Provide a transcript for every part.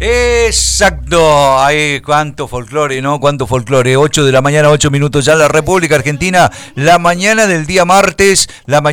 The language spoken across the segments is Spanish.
Exacto, ay, cuánto folclore, ¿no? Cuánto folclore. 8 de la mañana, 8 minutos ya en la República Argentina. La mañana del día martes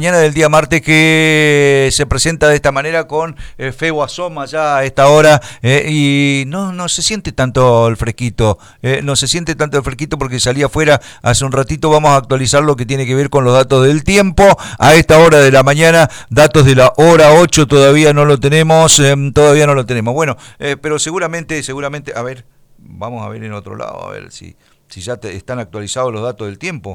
que se presenta de esta manera con Febo Asoma ya a esta hora y no se siente tanto el fresquito, porque salí afuera hace un ratito. Vamos a actualizar lo que tiene que ver con los datos del tiempo a esta hora de la mañana. Datos de la hora 8 todavía no lo tenemos, Bueno, pero seguramente, a ver, vamos a ver en otro lado, a ver si ya están actualizados los datos del tiempo.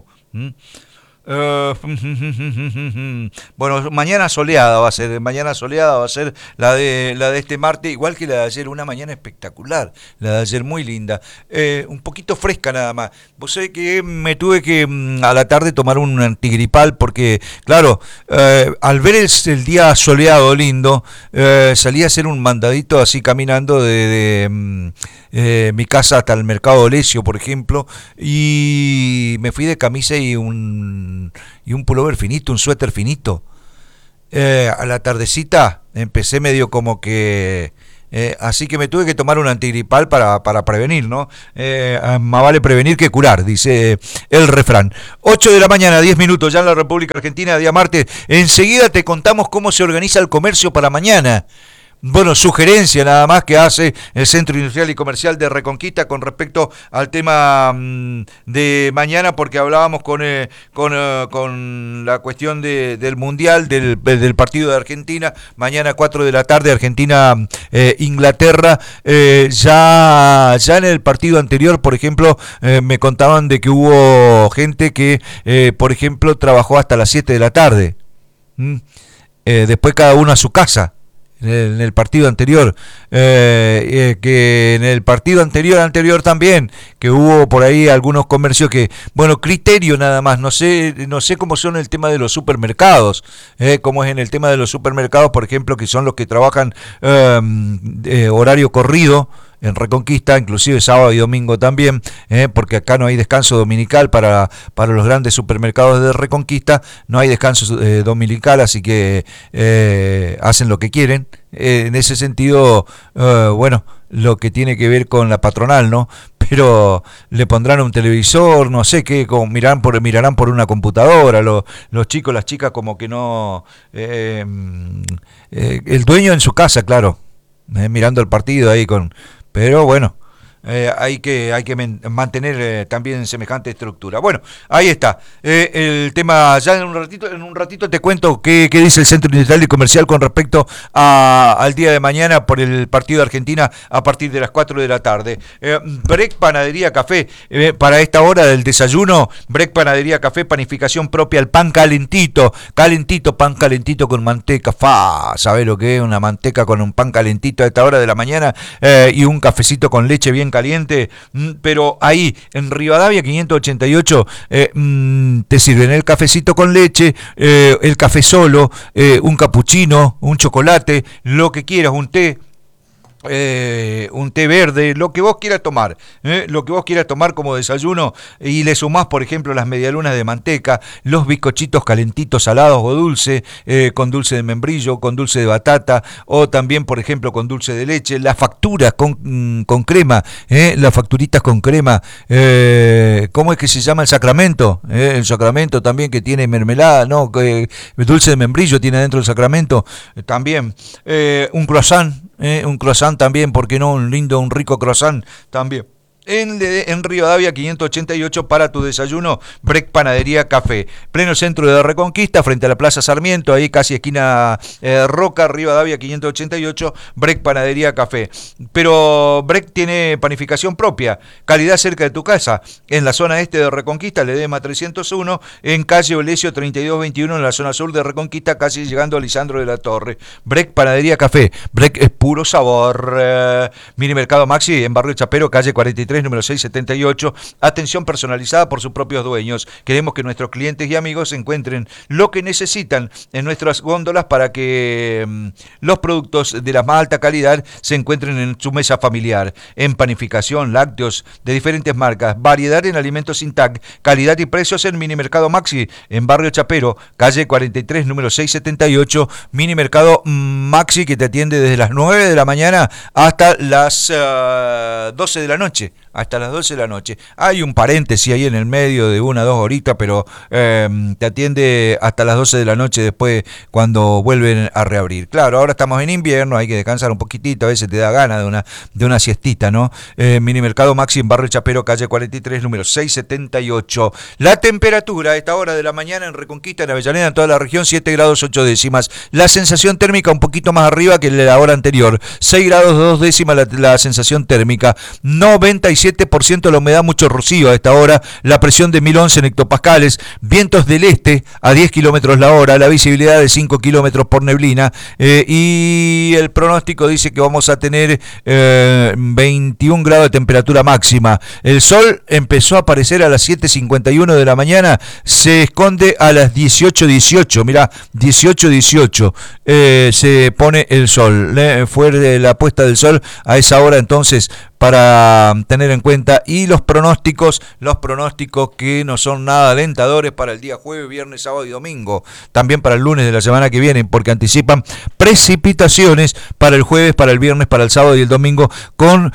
Bueno, mañana soleada va a ser la de este martes, igual que la de ayer, una mañana espectacular, la de ayer muy linda, un poquito fresca nada más. Vos sabés que me tuve que a la tarde tomar un antigripal porque, claro, al ver el día soleado lindo, salí a hacer un mandadito así caminando de mi casa hasta el mercado Olesio, por ejemplo, y me fui de camisa y un pullover finito, un suéter finito. A la tardecita empecé medio como que... así que me tuve que tomar un antigripal para prevenir, ¿no? Más vale prevenir que curar, dice el refrán. 8 de la mañana, 10 minutos ya en la República Argentina, día martes. Enseguida te contamos cómo se organiza el comercio para mañana. Bueno, sugerencia nada más que hace el Centro Industrial y Comercial de Reconquista con respecto al tema de mañana, porque hablábamos con la cuestión del Mundial, del partido de Argentina, mañana 4 de la tarde, Argentina-Inglaterra. Ya en el partido anterior, por ejemplo, me contaban de que hubo gente que, por ejemplo, trabajó hasta las 7 de la tarde. Después cada uno a su casa. En el partido anterior, que en el partido anterior también, que hubo por ahí algunos comercios que, bueno, criterio nada más, no sé cómo son el tema de los supermercados, cómo es en el tema de los supermercados, por ejemplo, que son los que trabajan horario corrido en Reconquista, inclusive sábado y domingo también, porque acá no hay descanso dominical para los grandes supermercados de Reconquista, no hay descanso dominical, así que hacen lo que quieren. En ese sentido, bueno, lo que tiene que ver con la patronal, ¿no? Pero le pondrán un televisor, no sé qué, mirarán por una computadora, los chicos, las chicas, como que no... el dueño en su casa, claro, mirando el partido ahí con... Pero bueno, hay que mantener también semejante estructura. Bueno, ahí está. El tema, ya en un ratito te cuento qué dice el Centro Industrial y Comercial con respecto al día de mañana por el partido de Argentina a partir de las 4 de la tarde. Break Panadería Café, para esta hora del desayuno, Break Panadería Café, panificación propia, el pan calentito, pan calentito con manteca. ¿Sabés lo que es una manteca con un pan calentito a esta hora de la mañana? Y un cafecito con leche bien caliente, pero ahí en Rivadavia 588 te sirven el cafecito con leche, el café solo, un capuchino, un chocolate, lo que quieras, un té verde, lo que vos quieras tomar, como desayuno, y le sumás, por ejemplo, las medialunas de manteca, los bizcochitos calentitos, salados o dulce, con dulce de membrillo, con dulce de batata, o también, por ejemplo, con dulce de leche, las facturas con crema, las facturitas con crema, ¿cómo es que se llama el sacramento? El sacramento también, que tiene mermelada, ¿no? Dulce de membrillo tiene dentro el sacramento, también, un croissant también, ¿por qué no? Un rico croissant también. En Rivadavia 588 para tu desayuno, Break Panadería Café. Pleno centro de Reconquista, frente a la Plaza Sarmiento, ahí casi esquina Roca, Rivadavia 588, Break Panadería Café. Pero Break tiene panificación propia, calidad cerca de tu casa. En la zona este de Reconquista, Ledesma 301, en calle Olesio 3221, en la zona sur de Reconquista, casi llegando a Lisandro de la Torre. Break Panadería Café. Break es puro sabor. Mini Mercado Maxi, en Barrio Chapero, calle 43, 43, número 678. Atención personalizada por sus propios dueños. Queremos que nuestros clientes y amigos encuentren lo que necesitan en nuestras góndolas para que los productos de la más alta calidad se encuentren en su mesa familiar. En panificación, lácteos de diferentes marcas, variedad en alimentos sin TAC, calidad y precios en Minimercado Maxi, en Barrio Chapero, calle 43, número 678, Minimercado Maxi, que te atiende desde las 9 de la mañana hasta las 12 de la noche. Hasta las 12 de la noche. Hay un paréntesis ahí en el medio de 1 a 2 horitas, pero te atiende hasta las 12 de la noche después cuando vuelven a reabrir. Claro, ahora estamos en invierno, hay que descansar un poquitito, a veces te da ganas de una siestita, ¿no? Minimercado Maxi en Barrio Chapero, calle 43, número 678. La temperatura a esta hora de la mañana en Reconquista, en Avellaneda, en toda la región, 7 grados 8 décimas. La sensación térmica un poquito más arriba que la hora anterior, 6 grados 2 décimas la sensación térmica, 97% la humedad, mucho rocío a esta hora, la presión de 1011 en hectopascales, vientos del este a 10 kilómetros la hora, la visibilidad de 5 kilómetros por neblina, y el pronóstico dice que vamos a tener 21 grados de temperatura máxima. El sol empezó a aparecer a las 7:51 de la mañana, se esconde a las 18:18, mirá, 18:18 se pone el sol, fue la puesta del sol a esa hora, entonces, para tener en cuenta. Y los pronósticos que no son nada alentadores para el día jueves, viernes, sábado y domingo, también para el lunes de la semana que viene, porque precipitaciones para el jueves, para el viernes, para el sábado y el domingo, con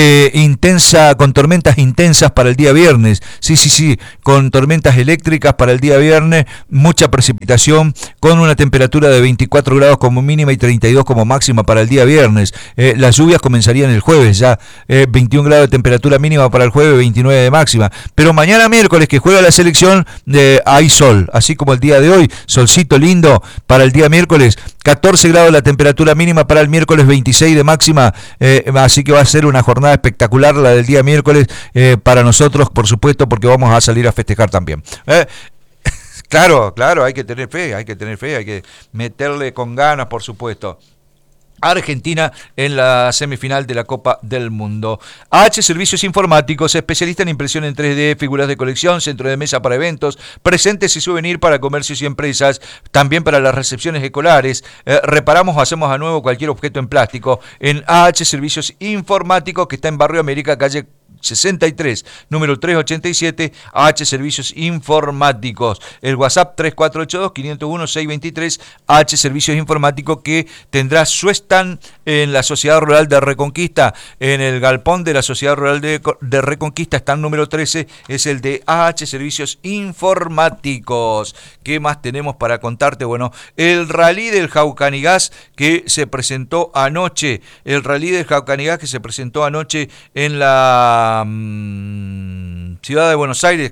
tormentas intensas para el día viernes, sí, con tormentas eléctricas para el día viernes, mucha precipitación, con una temperatura de 24 grados como mínima y 32 como máxima para el día viernes. Las lluvias comenzarían el jueves ya, 21 grados de temperatura mínima para el jueves, 29 de máxima, pero mañana miércoles, que juega la selección, hay sol, así como el día de hoy, solcito lindo para el día miércoles, 14 grados la temperatura mínima para el miércoles, 26 de máxima, así que va a ser una jornada espectacular la del día miércoles, para nosotros, por supuesto, porque vamos a salir a festejar también. Claro, hay que tener fe, hay que meterle con ganas, por supuesto. Argentina en la semifinal de la Copa del Mundo. AH Servicios Informáticos, especialista en impresión en 3D, figuras de colección, centro de mesa para eventos, presentes y souvenir para comercios y empresas, también para las recepciones escolares. Reparamos o hacemos a nuevo cualquier objeto en plástico en AH Servicios Informáticos, que está en Barrio América, calle 63, número 387, AH Servicios Informáticos. El WhatsApp 3482-501-623, AH Servicios Informáticos, que tendrá su stand en la Sociedad Rural de Reconquista, en el galpón de la Sociedad Rural de Reconquista, stand número 13, es el de AH Servicios Informáticos. ¿Qué más tenemos para contarte? Bueno, el rally del Jaucanigás que se presentó anoche, en la ciudad de Buenos Aires,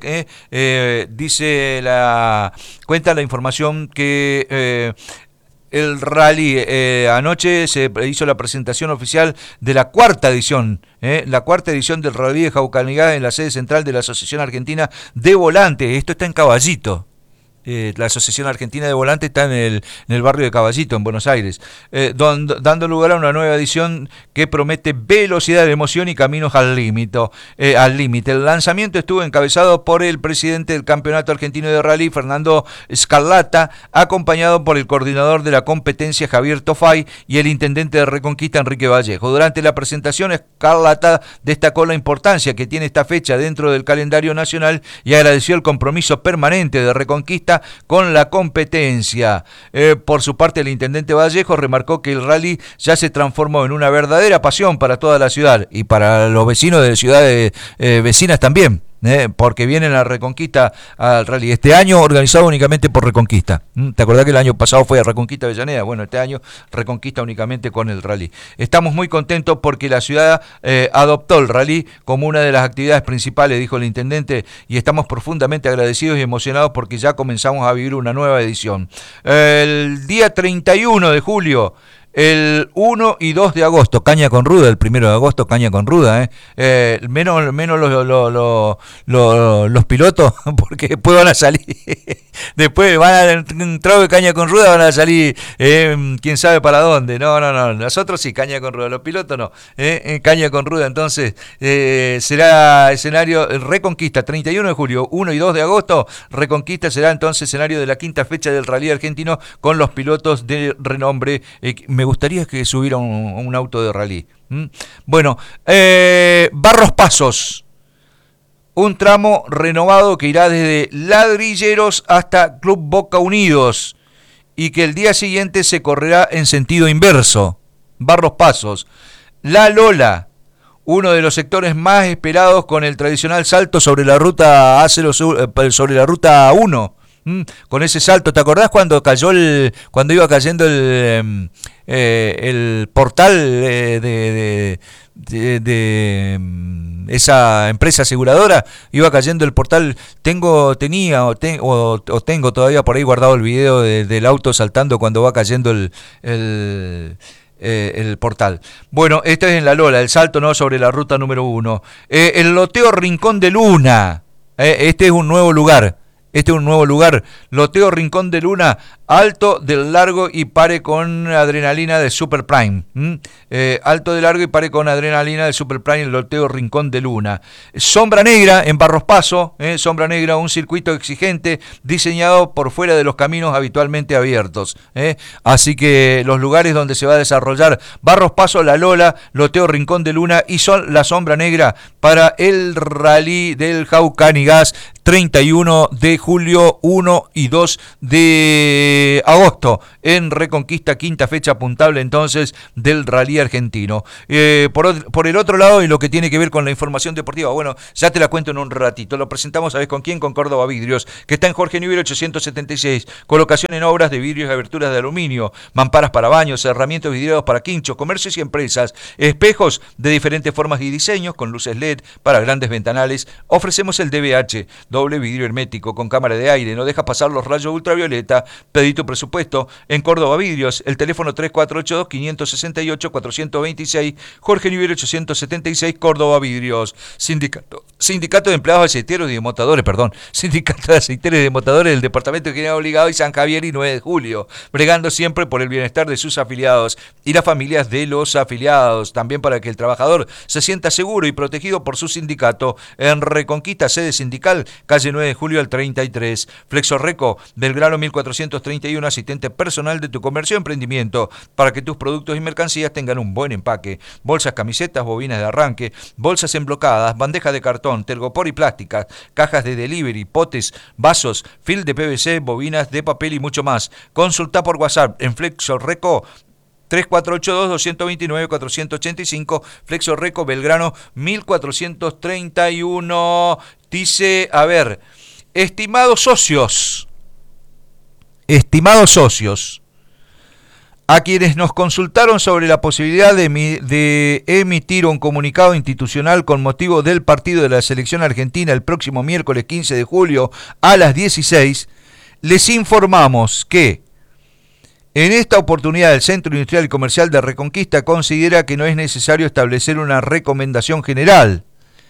cuenta la información que el rally, anoche se hizo la presentación oficial de la cuarta edición del rally de Jaucanigás en la sede central de la Asociación Argentina de Volantes. Esto está en Caballito. La Asociación Argentina de Volantes está en el barrio de Caballito, en Buenos Aires, dando lugar a una nueva edición que promete velocidad, emoción y caminos al límite. El lanzamiento estuvo encabezado por el presidente del Campeonato Argentino de Rally, Fernando Scarlata, acompañado por el coordinador de la competencia, Javier Tofay, y el intendente de Reconquista, Enrique Vallejo. Durante la presentación, Scarlata destacó la importancia que tiene esta fecha dentro del calendario nacional y agradeció el compromiso permanente de Reconquista con la competencia. Por su parte, el intendente Vallejo remarcó que el rally ya se transformó en una verdadera pasión para toda la ciudad y para los vecinos de ciudades vecinas también. Porque vienen a Reconquista al rally. Este año organizado únicamente por Reconquista. ¿Te acordás que el año pasado fue a Reconquista Avellaneda? Bueno, este año Reconquista únicamente con el rally. Estamos muy contentos porque la ciudad adoptó el rally como una de las actividades principales, dijo el intendente, y estamos profundamente agradecidos y emocionados porque ya comenzamos a vivir una nueva edición. El día 31 de julio El 1 y 2 de agosto, caña con ruda, el 1 de agosto, caña con ruda, menos los pilotos, porque después van a salir, después van a entrar de caña con ruda, van a salir, quién sabe para dónde, no, nosotros sí, caña con ruda, los pilotos no, caña con ruda, entonces será escenario Reconquista, 31 de julio, 1 y 2 de agosto, Reconquista será entonces escenario de la quinta fecha del rally argentino con los pilotos de renombre. Me gustaría que subiera un auto de rally. Bueno, Barros Pasos, un tramo renovado que irá desde Ladrilleros hasta Club Boca Unidos y que el día siguiente se correrá en sentido inverso. Barros Pasos. La Lola, uno de los sectores más esperados con el tradicional salto sobre la ruta sobre la ruta 1. Con ese salto, ¿te acordás cuando cuando iba cayendo el portal de esa empresa aseguradora? Iba cayendo el portal. Tengo todavía por ahí guardado el video del auto saltando cuando va cayendo el portal. Bueno, este es en La Lola, el salto no sobre la ruta número 1. El loteo Rincón de Luna, este es un nuevo lugar. Loteo Rincón de Luna, alto del largo y pare con adrenalina de Super Prime. Alto de largo y pare con adrenalina de Super Prime, el loteo Rincón de Luna. Sombra Negra en Barros Paso, Sombra Negra, un circuito exigente diseñado por fuera de los caminos habitualmente abiertos. Así que los lugares donde se va a desarrollar Barros Paso, La Lola, loteo Rincón de Luna y la Sombra Negra para el rally del Jaucanigas, 31 de julio, 1 y 2 de agosto, en Reconquista, quinta fecha puntable entonces del rally argentino. Por el otro lado, y lo que tiene que ver con la información deportiva, bueno, ya te la cuento en un ratito, lo presentamos, ¿sabes con quién? Con Córdoba Vidrios, que está en Jorge Newbery 876, colocación en obras de vidrios y aberturas de aluminio, mamparas para baños, herramientas vidriados para quinchos, comercios y empresas, espejos de diferentes formas y diseños, con luces LED para grandes ventanales. Ofrecemos el DBH, doble vidrio hermético con cámara de aire, no deja pasar los rayos ultravioleta. Pedí tu presupuesto en Córdoba Vidrios, el teléfono 3482-568-426, Jorge Newbery 876, Córdoba Vidrios. Sindicato de Empleados Aceiteros y Demotadores, Sindicato de Aceiteros y Demotadores del Departamento de General Obligado y San Javier y 9 de julio, bregando siempre por el bienestar de sus afiliados y las familias de los afiliados, también para que el trabajador se sienta seguro y protegido por su sindicato. En Reconquista, sede sindical, calle 9 de julio al 33. Flexorreco, Belgrano 1431, asistente personal de tu comercio o emprendimiento, para que tus productos y mercancías tengan un buen empaque. Bolsas, camisetas, bobinas de arranque, bolsas emblocadas, bandejas de cartón, telgopor y plásticas, cajas de delivery, potes, vasos, film de PVC, bobinas de papel y mucho más. Consulta por WhatsApp en Flexorreco 3482-229-485, Flexorreco, Belgrano 1431. Dice, a ver, estimados socios, a quienes nos consultaron sobre la posibilidad de emitir un comunicado institucional con motivo del partido de la selección argentina el próximo miércoles 15 de julio a las 16, les informamos que en esta oportunidad el Centro Industrial y Comercial de Reconquista considera que no es necesario establecer una recomendación general.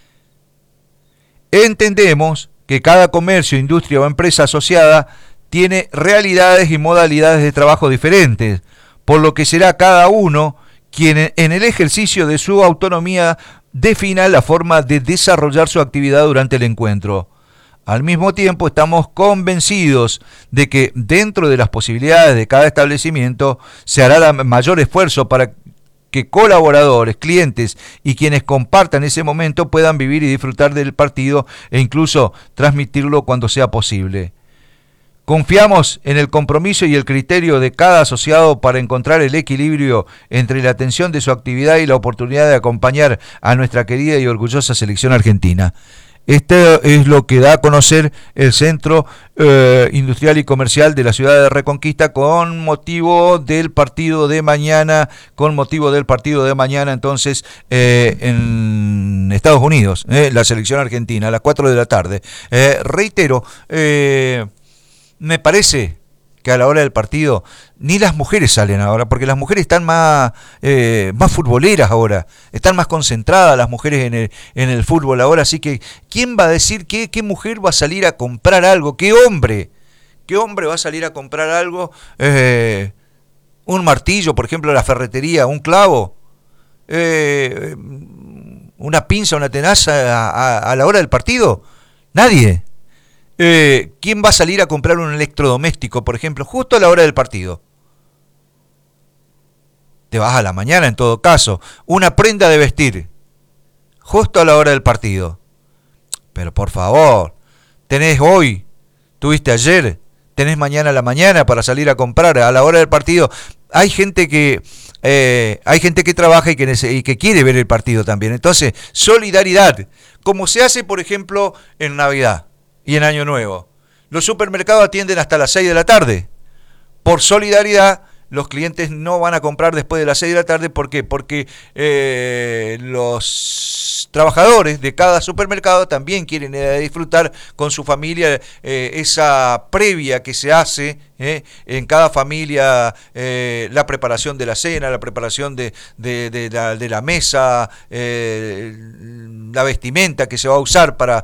Entendemos que cada comercio, industria o empresa asociada tiene realidades y modalidades de trabajo diferentes, por lo que será cada uno quien en el ejercicio de su autonomía defina la forma de desarrollar su actividad durante el encuentro. Al mismo tiempo, estamos convencidos de que dentro de las posibilidades de cada establecimiento se hará el mayor esfuerzo para que colaboradores, clientes y quienes compartan ese momento puedan vivir y disfrutar del partido e incluso transmitirlo cuando sea posible. Confiamos en el compromiso y el criterio de cada asociado para encontrar el equilibrio entre la atención de su actividad y la oportunidad de acompañar a nuestra querida y orgullosa selección argentina. Esto es lo que da a conocer el Centro Industrial y Comercial de la ciudad de Reconquista con motivo del partido de mañana, entonces en Estados Unidos, la selección argentina a las 4 de la tarde. Reitero, me parece que a la hora del partido ni las mujeres salen ahora, porque las mujeres están más futboleras ahora, están más concentradas las mujeres en el fútbol ahora, así que ¿quién va a decir qué mujer va a salir a comprar algo? ¿Qué hombre va a salir a comprar algo? Un martillo, por ejemplo, de la ferretería, un clavo, una pinza, una tenaza a la hora del partido. Nadie. ¿Quién va a salir a comprar un electrodoméstico, por ejemplo, justo a la hora del partido? Te vas a la mañana en todo caso. Una prenda de vestir, justo a la hora del partido. Pero por favor, tenés hoy, tuviste ayer, tenés mañana a la mañana para salir a comprar a la hora del partido. Hay gente que trabaja y que quiere ver el partido también. Entonces, solidaridad, como se hace, por ejemplo, en Navidad y en Año Nuevo. Los supermercados atienden hasta las 6 de la tarde. Por solidaridad, los clientes no van a comprar después de las 6 de la tarde. ¿Por qué? Porque los trabajadores de cada supermercado también quieren disfrutar con su familia esa previa que se hace en cada familia, la preparación de la cena, la preparación de la mesa, la vestimenta que se va a usar para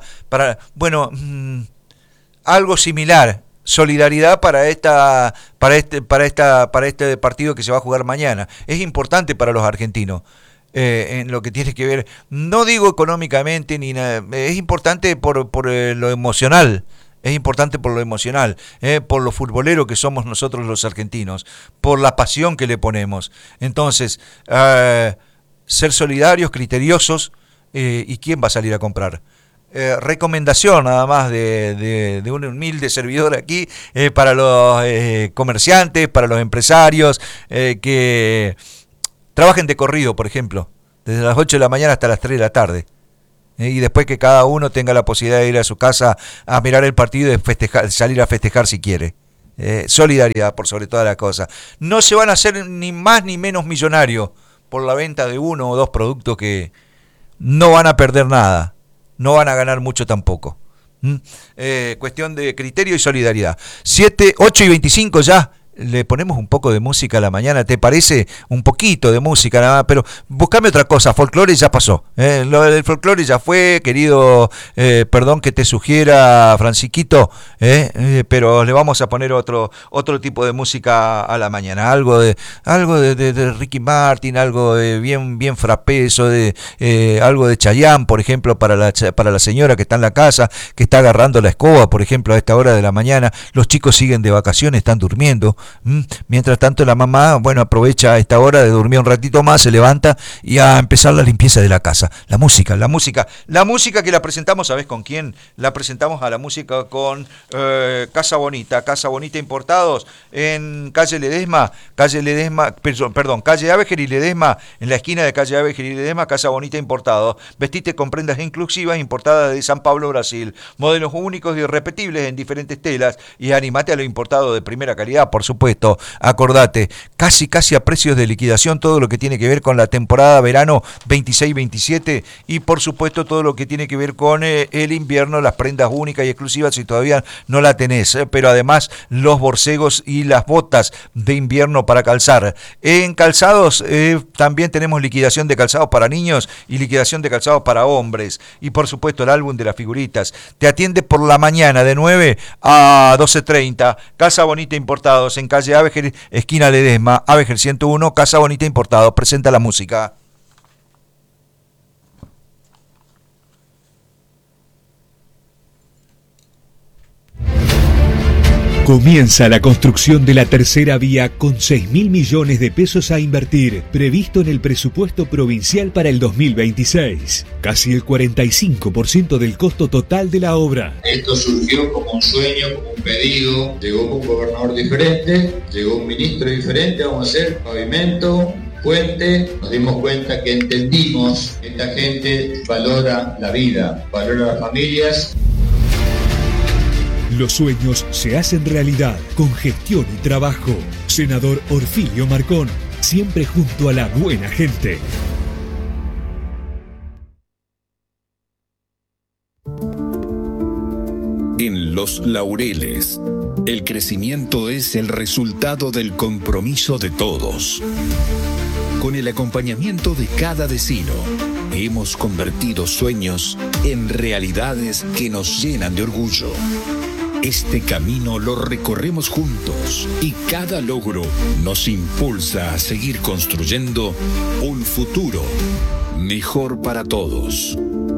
algo similar. Solidaridad para este partido que se va a jugar mañana. Es importante para los argentinos. En lo que tiene que ver, no digo económicamente ni nada, es importante por lo emocional. Es importante por lo emocional, por lo futbolero que somos nosotros los argentinos, por la pasión que le ponemos. Entonces, ser solidarios, criteriosos, ¿y quién va a salir a comprar? Recomendación nada más de un humilde servidor aquí para los comerciantes, para los empresarios que trabajen de corrido, por ejemplo, desde las 8 de la mañana hasta las 3 de la tarde. Y después que cada uno tenga la posibilidad de ir a su casa a mirar el partido y de salir a festejar si quiere. Solidaridad por sobre todas las cosas. No se van a hacer ni más ni menos millonarios por la venta de uno o dos productos que no van a perder nada, no van a ganar mucho tampoco. Cuestión de criterio y solidaridad. 7, 8 y 25 ya. Le ponemos un poco de música a la mañana, ¿te parece? Un poquito de música nada más, pero buscame otra cosa, folclore ya pasó, lo del folclore ya fue, querido, perdón que te sugiera, Francisquito, pero le vamos a poner otro tipo de música a la mañana, algo de Ricky Martin, algo de bien frapeso, algo de Chayanne, por ejemplo, para la señora que está en la casa, que está agarrando la escoba, por ejemplo, a esta hora de la mañana, los chicos siguen de vacaciones, están durmiendo. Mientras tanto la mamá, aprovecha a esta hora de dormir un ratito más, se levanta y a empezar la limpieza de la casa. La música que la presentamos, ¿sabes con quién? La presentamos a la música con Casa Bonita Importados en calle Ávejer y Ledesma, en la esquina de calle Ávejer y Ledesma, Casa Bonita Importados. Vestite con prendas inclusivas importadas de San Pablo, Brasil. Modelos únicos y irrepetibles en diferentes telas y animate a lo importado de primera calidad, por supuesto. Acordate, casi a precios de liquidación todo lo que tiene que ver con la temporada verano 26-27 y por supuesto todo lo que tiene que ver con el invierno, las prendas únicas y exclusivas si todavía no la tenés, pero además los borcegos y las botas de invierno para calzar. En calzados también tenemos liquidación de calzados para niños y liquidación de calzados para hombres y por supuesto el álbum de las figuritas. Te atiende por la mañana de 9 a 12:30, Casa Bonita Importados en calle Ávejer, esquina Ledesma, Ávejer 101, Casa Bonita Importado, presenta la música. Comienza la construcción de la tercera vía con 6.000 millones de pesos a invertir, previsto en el presupuesto provincial para el 2026. Casi el 45% del costo total de la obra. Esto surgió como un sueño, como un pedido. Llegó un gobernador diferente, llegó un ministro diferente, vamos a hacer pavimento, puente. Nos dimos cuenta que entendimos que esta gente valora la vida, valora las familias. Los sueños se hacen realidad con gestión y trabajo. Senador Orfilio Marcón, siempre junto a la buena gente. en Los Laureles. El crecimiento es el resultado del compromiso de todos. Con el acompañamiento de cada vecino, hemos convertido sueños en realidades que nos llenan de orgullo. Este camino lo recorremos juntos y cada logro nos impulsa a seguir construyendo un futuro mejor para todos.